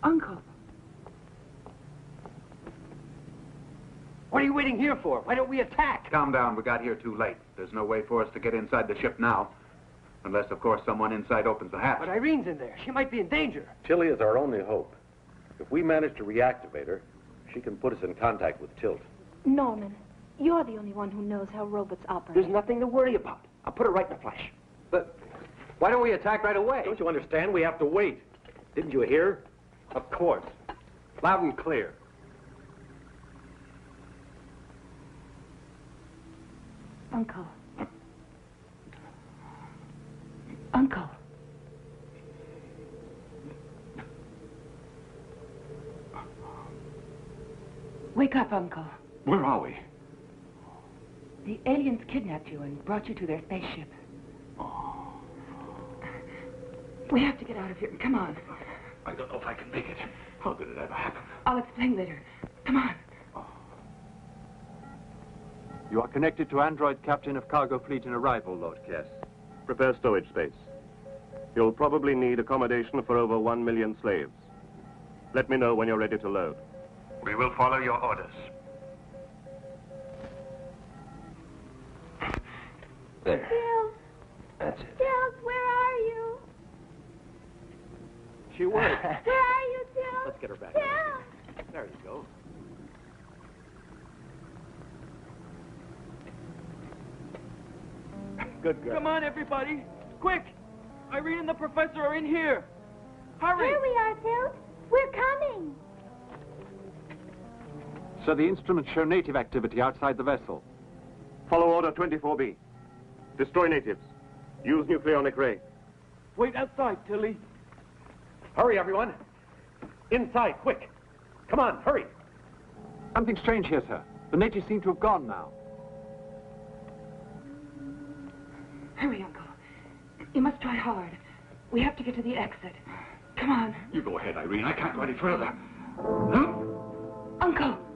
Uncle. What are you waiting here for? Why don't we attack? Calm down. We got here too late. There's no way for us to get inside the ship now. Unless, of course, someone inside opens the hatch. But Irene's in there. She might be in danger. Tilly is our only hope. If we manage to reactivate her, she can put us in contact with Tilt. Norman, you're the only one who knows how robots operate. There's nothing to worry about. I'll put her right in the flesh. But why don't we attack right away? Don't you understand? We have to wait. Didn't you hear? Of course. Loud and clear. Uncle. Uncle. Wake up, Uncle. Where are we? The aliens kidnapped you and brought you to their spaceship. We have to get out of here. Come on. I don't know if I can make it. How did it ever happen? I'll explain later. Come on. You are connected to android captain of cargo fleet in arrival, Lord Kess. Prepare stowage space. You'll probably need accommodation for over 1 million slaves. Let me know when you're ready to load. We will follow your orders. There. Tilt, That's it. Tilt, where are you? She would. Where are you, Tilt? Let's get her back. Tilt. There you go. Good girl. Come on, everybody. Quick. Irene and the professor are in here. Hurry. Here we are, Tilt. We're coming. So the instruments show native activity outside the vessel. Follow Order 24B. Destroy natives. Use nucleonic ray. Wait outside, Tilly. Hurry, everyone. Inside, quick. Come on, hurry. Something strange here, sir. The natives seem to have gone now. Hurry, Uncle. You must try hard. We have to get to the exit. Come on. You go ahead, Irene. I can't go any further. Uncle!